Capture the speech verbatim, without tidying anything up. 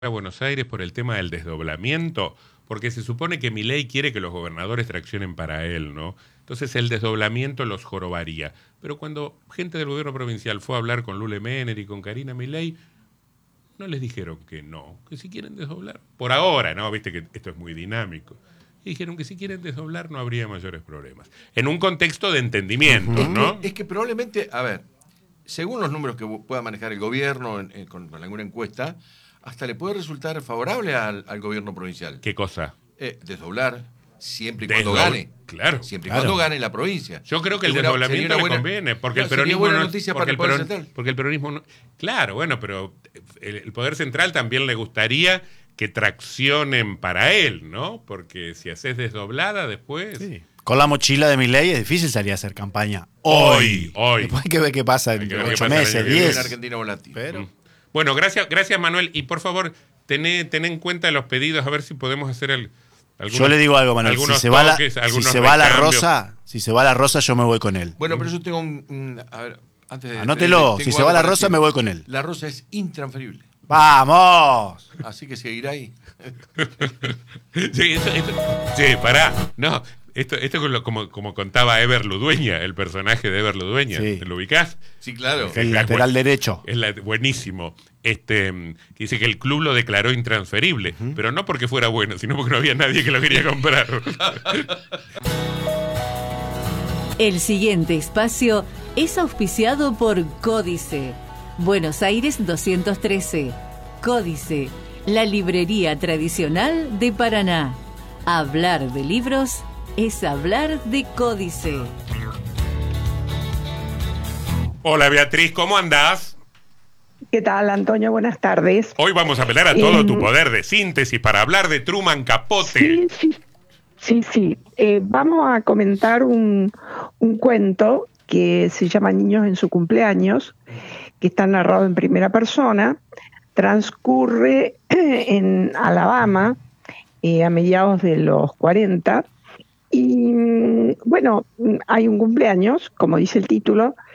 a Buenos Aires por el tema del desdoblamiento, porque se supone que Milei quiere que los gobernadores traccionen para él, ¿no? Entonces el desdoblamiento los jorobaría. Pero cuando gente del gobierno provincial fue a hablar con Lule Mener y con Karina Milei, no les dijeron que no, que si quieren desdoblar. Por ahora, ¿no? Viste que esto es muy dinámico. Y dijeron que si quieren desdoblar no habría mayores problemas. En un contexto de entendimiento, ¿no? Es que, es que probablemente, a ver, según los números que pueda manejar el gobierno en, en, con, con alguna encuesta, hasta le puede resultar favorable al, al gobierno provincial. ¿Qué cosa? Eh, desdoblar, siempre y Desdobl- cuando gane. Claro. Siempre y claro. cuando gane la provincia. Yo creo que el Sería una- desdoblamiento sería una le buena- conviene, porque no, el sería peronismo buena no- noticia porque para el el Poder peron- Central. porque el peronismo no- claro, bueno, pero el, el Poder Central también le gustaría que traccionen para él, ¿no? Porque si haces desdoblada después... Sí. Con la mochila de Milei es difícil salir a hacer campaña. Hoy, hoy. Después hay que ver qué pasa en Hay que ver qué ocho pasa el meses, año que En diez. Argentina volátil. Pero... Mm. Bueno, gracias, gracias Manuel. Y por favor, tené, tené en cuenta los pedidos, a ver si podemos hacer el... algunos- Yo le digo algo, Manuel. Si algunos se va la, toques, si algunos se va la recambios. rosa, si se va la rosa, yo me voy con él. Bueno, pero yo tengo un... un- a ver, antes de... Anótelo. tengo Si se algo va la para rosa, decir. me voy con él. La rosa es intransferible. ¡Vamos! Así que seguirá ahí. Sí, esto, esto, sí, pará. No, esto, esto es lo- como, como contaba Ever Ludueña, el personaje de Ever Ludueña. Sí. ¿Lo ubicás? Sí, claro. El Es la- lateral derecho. Es la- buenísimo. Este, mm, que dice que el club lo declaró intransferible, uh-huh. pero no porque fuera bueno, sino porque no había nadie que lo quería comprar. El siguiente espacio es auspiciado por Códice. Buenos Aires doscientos trece. Códice, la librería tradicional de Paraná. Hablar de libros es hablar de Códice. Hola Beatriz, ¿cómo andás? ¿Qué tal, Antonio? Buenas tardes. Hoy vamos a apelar a todo Eh, tu poder de síntesis para hablar de Truman Capote. Sí, sí, sí. sí. Eh, vamos a comentar un, un cuento que se llama Niños en su cumpleaños, que está narrado en primera persona. Transcurre en Alabama eh, a mediados de los cuarenta. Y bueno, hay un cumpleaños, como dice el título,